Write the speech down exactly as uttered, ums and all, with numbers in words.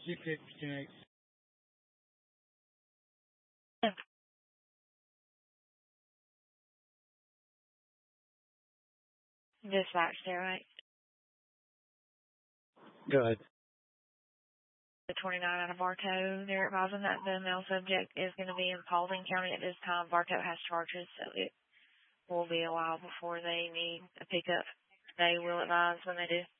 Dispatch there, right? Go ahead. The twenty-nine out of Bartow, they're advising that the male subject is going to be in Paulding County at this time. Bartow has charges, so it will be a while before they need a pickup. They will advise when they do.